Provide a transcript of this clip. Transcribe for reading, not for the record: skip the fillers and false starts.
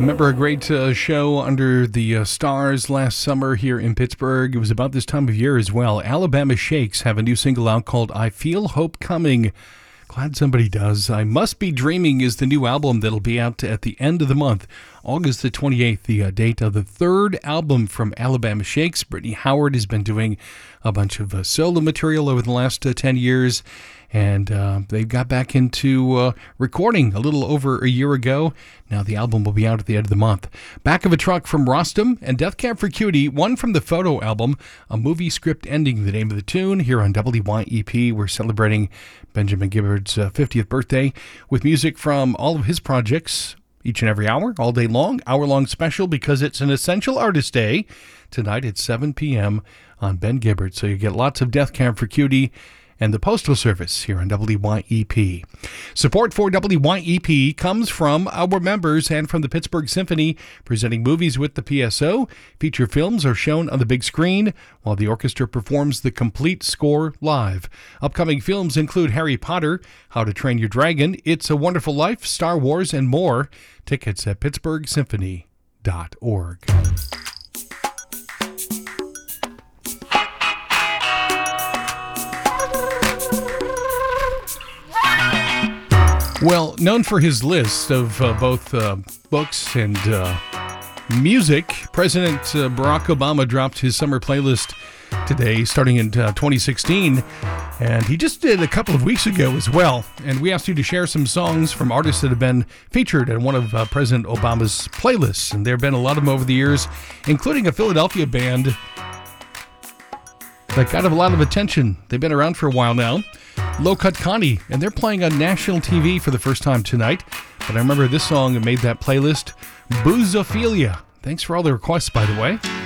Remember a great show under the stars last summer here in Pittsburgh? It was about this time of year as well. Alabama Shakes have a new single out called I Feel Hope Coming. Glad somebody does. I Must Be Dreaming is the new album that'll be out at the end of the month, August the 28th, the date of the third album from Alabama Shakes. Brittany Howard has been doing a bunch of solo material over the last 10 years, and they got back into recording a little over a year ago. Now the album will be out at the end of the month. Back of a Truck from Rostam and Death Cab for Cutie, one from the Photo album, A Movie Script Ending, the name of the tune. Here on WYEP, we're celebrating Benjamin Gibbard's 50th birthday with music from all of his projects each and every hour, all day long, hour-long special because it's an Essential Artist Day tonight at 7 p.m. on Ben Gibbard. So you get lots of Death Cab for Cutie and the Postal Service here on WYEP. Support for WYEP comes from our members and from the Pittsburgh Symphony, presenting movies with the PSO. Feature films are shown on the big screen, while the orchestra performs the complete score live. Upcoming films include Harry Potter, How to Train Your Dragon, It's a Wonderful Life, Star Wars, and more. Tickets at pittsburghsymphony.org. Well, known for his list of both books and music, President Barack Obama dropped his summer playlist today, starting in 2016, and he just did a couple of weeks ago as well. And we asked you to share some songs from artists that have been featured in one of President Obama's playlists, and there have been a lot of them over the years, including a Philadelphia band that got a lot of attention. They've been around for a while now. Low Cut Connie, and they're playing on national TV for the first time tonight. But I remember this song that made that playlist, Boozophilia. Thanks for all the requests, by the way.